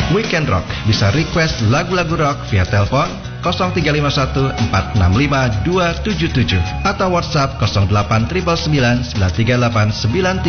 Weekend Rock bisa request lagu-lagu rock via telepon 0351 465 277 atau WhatsApp 08 999 938 93.